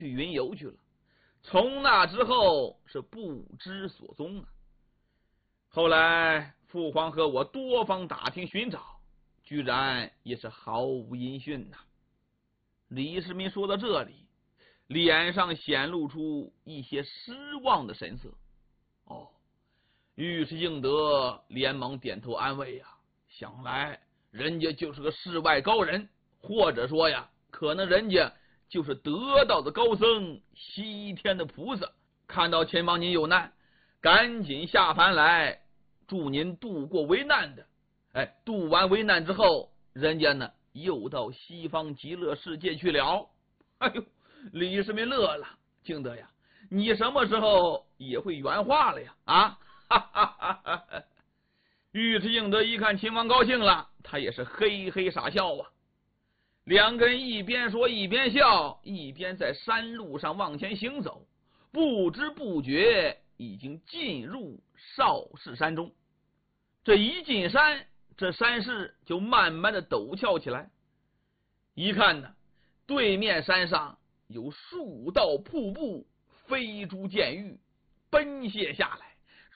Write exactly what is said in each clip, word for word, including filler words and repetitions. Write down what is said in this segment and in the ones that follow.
去云游去了。从那之后是不知所踪啊。后来父皇和我多方打听寻找，居然也是毫无音讯呐、啊。李世民说到这里，脸上显露出一些失望的神色。哦，尉迟敬德连忙点头安慰呀、啊，想来人家就是个世外高人，或者说呀，可能人家就是得道的高僧，西天的菩萨，看到秦王您有难，赶紧下凡来助您度过危难的。哎，度完危难之后，人家呢又到西方极乐世界去了。哎呦，李世民乐了，敬德呀，你什么时候也会原话了呀？啊，哈哈哈哈哈！尉迟敬德一看秦王高兴了，他也是嘿嘿傻笑啊。两个人一边说一边笑，一边在山路上往前行走，不知不觉已经进入少室山中。这一进山，这山势就慢慢的陡峭起来。一看呢，对面山上有数道瀑布飞珠溅玉，奔泻下来，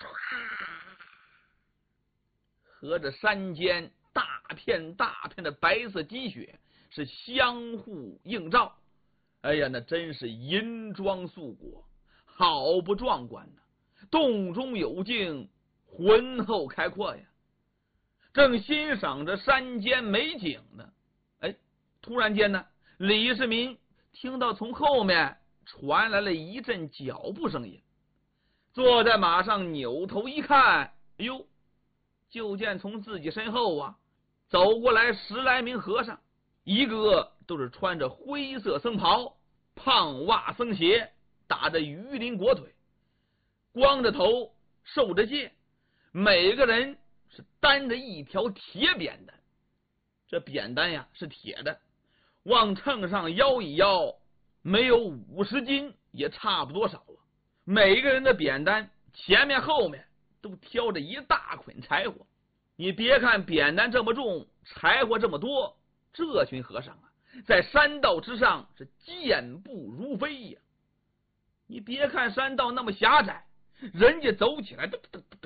和着山间大片大片的白色积雪是相互映照。哎呀，那真是银装素裹，好不壮观呢、啊！洞中有静，浑厚开阔呀。正欣赏着山间美景呢，哎，突然间呢，李世民听到从后面传来了一阵脚步声音，坐在马上扭头一看，哎呦，就见从自己身后啊走过来十来名和尚，一个都是穿着灰色僧袍，胖袜僧鞋，打着鱼鳞裹腿，光着头，受着戒，每个人是担着一条铁扁担。这扁担呀是铁的，往秤上摇一摇，没有五十斤也差不多少了。每个人的扁担前面后面都挑着一大捆柴火。你别看扁担这么重，柴火这么多，这群和尚啊在山道之上是健步如飞呀。你别看山道那么狭窄，人家走起来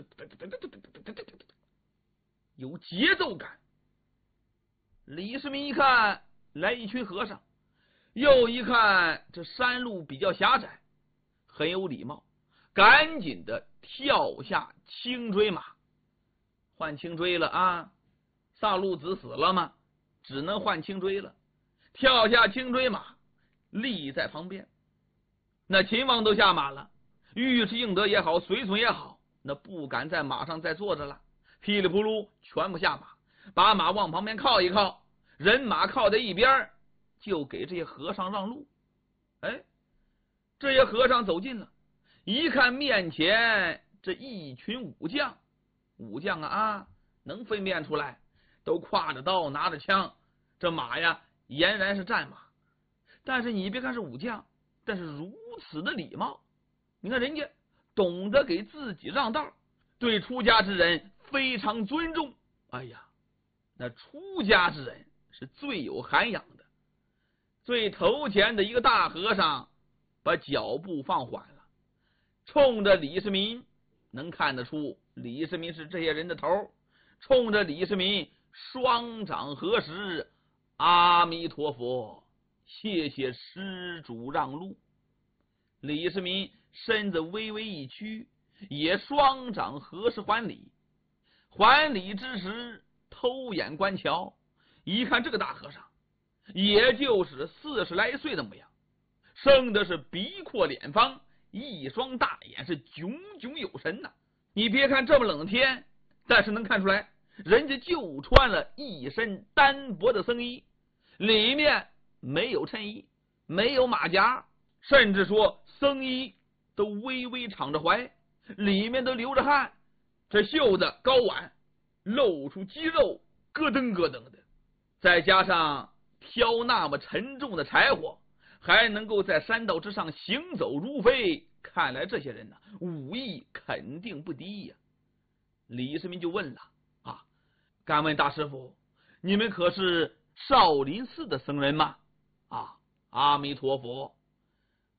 有节奏感。李世民一看来一群和尚，又一看这山路比较狭窄，很有礼貌，赶紧的跳下青锥马。换青锥了啊，萨路子死了吗？只能换青锥了。跳下青锥马，立在旁边。那秦王都下马了，尉迟敬德也好，随从也好，那不敢在马上再坐着了，噼里扑噜全部下马，把马往旁边靠一靠，人马靠在一边，就给这些和尚让路。哎，这些和尚走近了，一看面前这一群武将，武将啊啊，能分辨出来，都挎着刀拿着枪，这马呀俨然是战马。但是你别看是武将，但是如此的礼貌，你看人家懂得给自己让道，对出家之人非常尊重。哎呀，那出家之人是最有涵养的。最头前的一个大和尚把脚步放缓了，冲着李世民，能看得出李世民是这些人的头，冲着李世民双掌合十，阿弥陀佛，谢谢施主让路。李世民身子微微一屈，也双掌合十还礼。还礼之时，偷眼观瞧，一看这个大和尚也就是四十来岁的模样，生的是鼻阔脸方，一双大眼是炯炯有神呐、啊。你别看这么冷的天，但是能看出来人家就穿了一身单薄的僧衣，里面没有衬衣，没有马甲，甚至说僧衣都微微敞着怀，里面都流着汗，这袖子高挽，露出肌肉咯噔咯噔的，再加上挑那么沉重的柴火，还能够在山道之上行走如飞，看来这些人呢、啊、武艺肯定不低呀、啊。李世民就问了啊，敢问大师傅，你们可是少林寺的僧人吗？啊，阿弥陀佛，